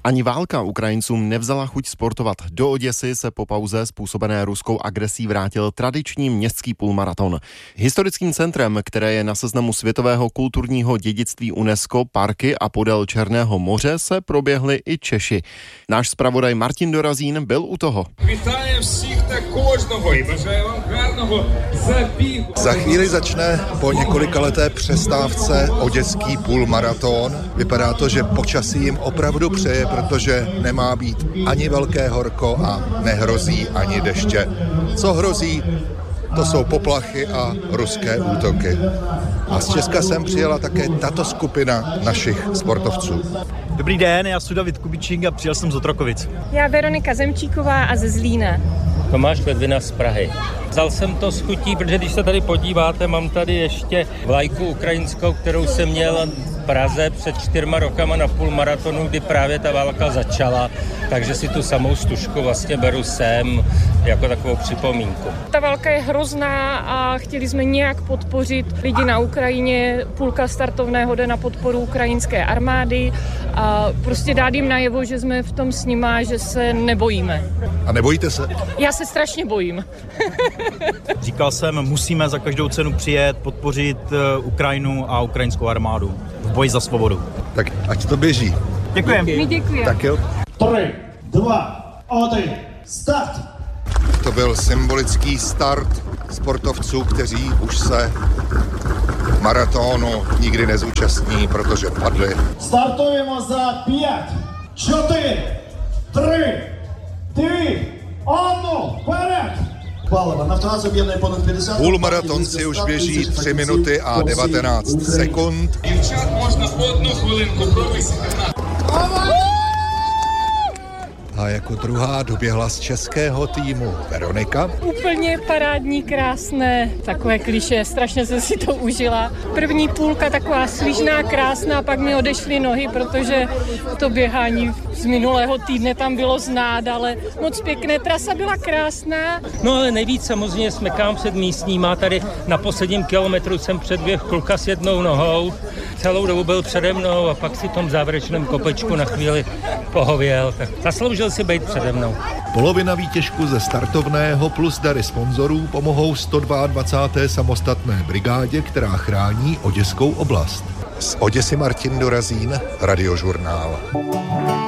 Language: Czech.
Ani válka Ukrajincům nevzala chuť sportovat. Do Oděsy se po pauze způsobené ruskou agresí vrátil tradiční městský půlmaraton. Historickým centrem, které je na seznamu světového kulturního dědictví UNESCO, parky a podél Černého moře se proběhly i Češi. Náš zpravodaj Martin Dorazín byl u toho. Vítám všech ta každého i bажаю vám гарного забігу. Za chvíli začne po několikaleté přestávce oděský půlmaraton. Vypadá to, že počasí jim opravdu přeje, protože nemá být ani velké horko a nehrozí ani deště. Co hrozí, to jsou poplachy a ruské útoky. A z Česka sem přijela také tato skupina našich sportovců. Dobrý den, já jsem David Kubičík a přijel jsem z Otrokovic. Já Veronika Zemčíková a ze Zlína. Tomáš Ledvina z Prahy. Vzal jsem to s chutí, protože když se tady podíváte, mám tady ještě vlajku ukrajinskou, kterou jsem měl v Praze před 4 rokama na půlmaratonu, kdy právě ta válka začala, takže si tu samou stužku vlastně beru sem jako takovou připomínku. Ta válka je hrozná a chtěli jsme nějak podpořit lidi na Ukrajině. Půlka startovného jde na podporu ukrajinské armády a prostě dát jim najevo, že jsme v tom s nima, že se nebojíme. A nebojíte se? Já se strašně bojím. Říkal jsem, musíme za každou cenu přijet, podpořit Ukrajinu a ukrajinskou armádu v boji za svobodu. Tak ať to běží. Děkujeme. My děkujeme. Tak jo. 3, 2, 1, start! To byl symbolický start sportovců, kteří už se maratonu nikdy nezúčastní, protože padli. Startujeme za 5, 4, 3, 2, 1, vперед! Půlmaratonci už běží 3 minuty a 19 sekund. Дівчат можна одну хвилинку провисіти. A jako druhá doběhla z českého týmu Veronika. Úplně parádní, krásné, takové klišé, strašně jsem si to užila. První půlka taková svižná, krásná, pak mi odešly nohy, protože to běhání z minulého týdne tam bylo znát, ale moc pěkné, trasa byla krásná. No ale nejvíc samozřejmě smekám před místníma, tady na posledním kilometru jsem předběhl kluka s jednou nohou, celou dobu byl přede mnou a pak si v tom závěrečném kopečku na chvíli pohověl, tak zasloužil si být přede mnou. Polovina výtěžku ze startovného plus dary sponzorů pomohou 122. samostatné brigádě, která chrání Oděskou oblast. Z Oděsy Martin Dorazín, Radiožurnál.